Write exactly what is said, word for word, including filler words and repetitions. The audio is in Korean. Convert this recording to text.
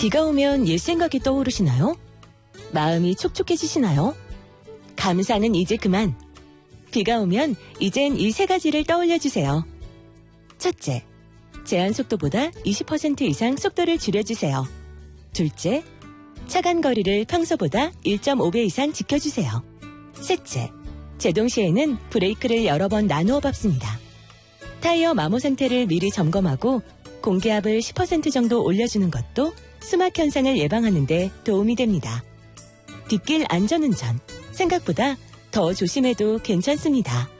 비가 오면 옛 생각이 떠오르시나요? 마음이 촉촉해지시나요? 감사는 이제 그만. 비가 오면 이젠 이 세 가지를 떠올려주세요. 첫째, 제한 속도보다 이십 퍼센트 이상 속도를 줄여주세요. 둘째, 차간 거리를 평소보다 일 점 오 배 이상 지켜주세요. 셋째, 제동 시에는 브레이크를 여러 번 나누어 밟습니다. 타이어 마모 상태를 미리 점검하고 공기압을 십 퍼센트 정도 올려주는 것도 수막 현상을 예방하는 데 도움이 됩니다. 뒷길 안전운전, 생각보다 더 조심해도 괜찮습니다.